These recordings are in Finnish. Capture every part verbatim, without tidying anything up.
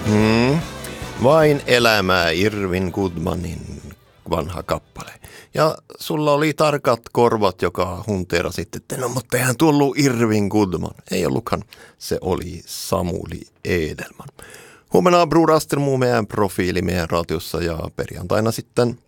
Mm. Vain elämää, Irvin Goodmanin vanha kappale. Ja sulla oli tarkat korvat, joka hunteerasit, että no mutta eihän tullut Irvin Goodman. Ei ollutkaan, se oli Samuli Edelman. Huomenna Bror Astelmo meidän profiili meidän radiossa ja perjantaina sitten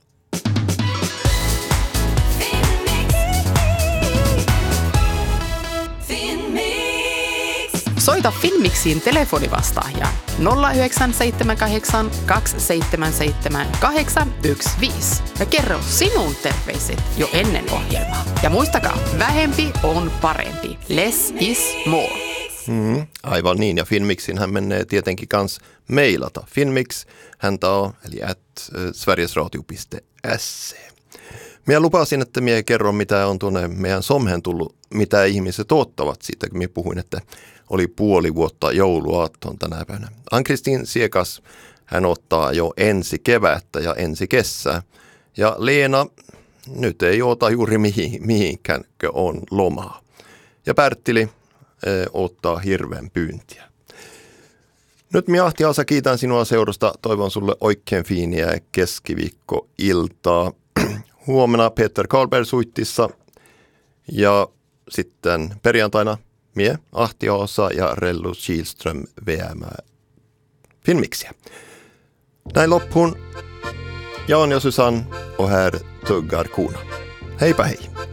Soita Finmixiin telefonivastaaja nolla yhdeksän seitsemän kahdeksan kaksi seitsemän seitsemän kahdeksan yksi viisi ja kerro sinun terveiset jo ennen ohjelmaa. Ja muistakaa, vähempi on parempi. Less is more. Mm, aivan niin, ja Finmixin hän menee tietenkin kans mailata. Finmix häntä on, eli at sverigesradio piste se. Minä lupasin, että minä kerron, mitä on tuonne meidän somhen tullut, mitä ihmiset ottavat siitä, kun minä puhuin, että oli puoli vuotta jouluaattoon tänä päivänä. Ann-Kristin Siekas, hän ottaa jo ensi kevättä ja ensi kesää. Ja Leena, nyt ei ota juuri mihin, mihinkään, on lomaa. Ja Pärttili eh, ottaa hirveän pyyntiä. Nyt minä Ahti Aasa kiitän sinua seurasta. Toivon sulle oikein fiiniä keskiviikkoiltaa. Huomenna Peter Karlberg suittissa ja sitten perjantaina mie Ahti Aasa ja Rellu Kihlström veämään Finmixiä. Näin loppuun. Jan ja Susanne och här tuggar korna. Heipä hei!